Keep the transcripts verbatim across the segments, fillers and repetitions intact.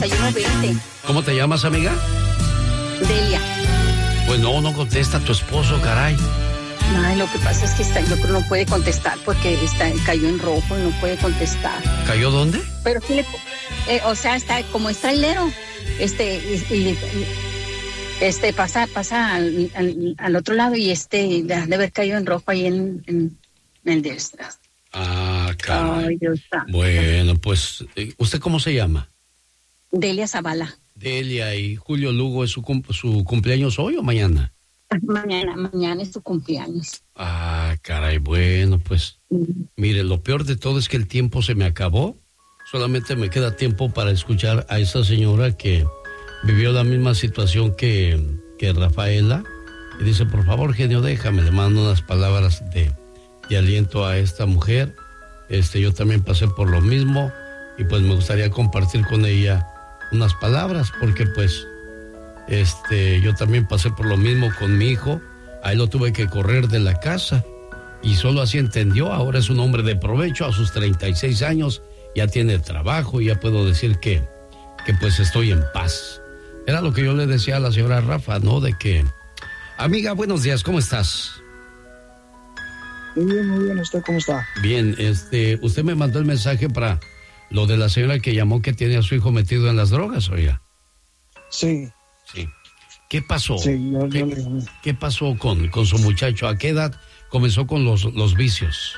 uno veinte. ¿Cómo te llamas, amiga? Delia. Pues no, no contesta tu esposo, caray. Ay, lo que pasa es que está, yo creo que no puede contestar porque está, cayó en rojo y no puede contestar. ¿Cayó dónde? Pero sí le, eh, o sea, está como es trailero, este, y, y, este pasa, pasa al, al, al otro lado y este de haber caído en rojo ahí en, en, en el de estas. Ah, caray. Ay, Dios santo. Bueno, pues, ¿usted cómo se llama? Delia Zavala. Delia, y Julio Lugo, ¿es su, su cumpleaños hoy o mañana? Mañana, mañana es su cumpleaños. Ah, caray, bueno, pues, mm. mire, lo peor de todo es que el tiempo se me acabó. Solamente me queda tiempo para escuchar a esa señora que vivió la misma situación que, que Rafaela. Y dice, por favor, genio, déjame, le mando unas palabras de, de aliento a esta mujer. Este, yo también pasé por lo mismo y pues me gustaría compartir con ella unas palabras, porque pues este yo también pasé por lo mismo con mi hijo. A él lo tuve que correr de la casa y solo así entendió. Ahora es un hombre de provecho a sus treinta y seis años, ya tiene trabajo y ya puedo decir que, que pues estoy en paz. Era lo que yo le decía a la señora Rafa, ¿no? De que, amiga, buenos días, ¿cómo estás? Muy bien, muy bien, ¿usted cómo está? Bien, este, usted me mandó el mensaje para lo de la señora que llamó que tiene a su hijo metido en las drogas, oiga. Sí. Sí. ¿Qué pasó? Sí, yo, ¿Qué, yo le... ¿Qué pasó con, con su muchacho? ¿A qué edad comenzó con los, los vicios?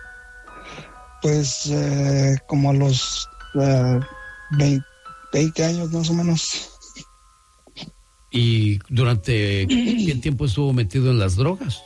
Pues eh, como a los uh, veinte, veinte años más o menos. ¿Y durante qué tiempo estuvo metido en las drogas?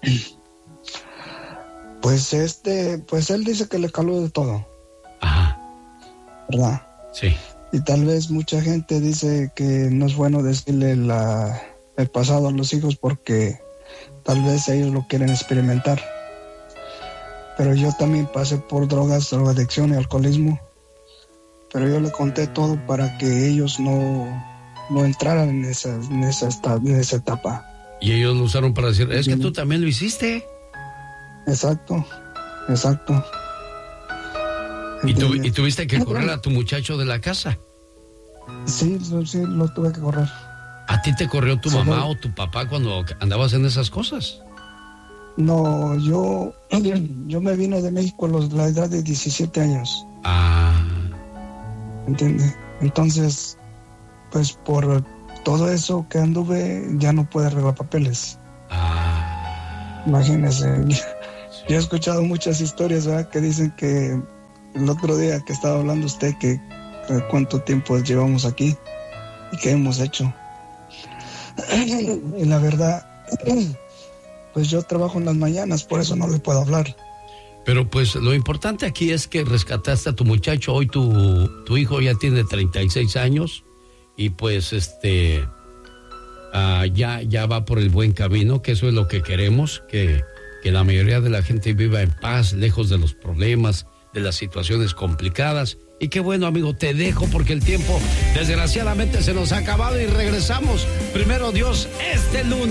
Pues este, pues él dice que le caló de todo. Ajá. ¿Verdad? Sí. Y tal vez mucha gente dice que no es bueno decirle la, el pasado a los hijos porque tal vez ellos lo quieren experimentar. Pero yo también pasé por drogas, drogadicción y alcoholismo. Pero yo le conté todo para que ellos no, no entraran en esa, en, esa, en esa etapa. Y ellos lo usaron para decir, es que tú también lo hiciste. Exacto, exacto. ¿Y, tu, ¿Y tuviste que correr a tu muchacho de la casa? Sí, sí, lo tuve que correr. ¿A ti te corrió tu sí, mamá no. o tu papá cuando andabas en esas cosas? No, yo, yo me vine de México a los, la edad de diecisiete años. Ah. ¿Entiendes? Entonces, pues por todo eso que anduve, ya no pude arreglar papeles. Ah. Imagínese. Sí. Yo he escuchado muchas historias, ¿verdad? Que dicen que el otro día que estaba hablando usted que, que cuánto tiempo llevamos aquí y qué hemos hecho. Y la verdad, pues yo trabajo en las mañanas, por eso no le puedo hablar. Pero pues lo importante aquí es que rescataste a tu muchacho. Hoy tu, tu hijo ya tiene treinta y seis años y pues este uh, ya, ya va por el buen camino, que eso es lo que queremos, que, que la mayoría de la gente viva en paz, lejos de los problemas, de las situaciones complicadas. Y qué bueno, amigo, te dejo porque el tiempo desgraciadamente se nos ha acabado y regresamos, primero Dios, este lunes.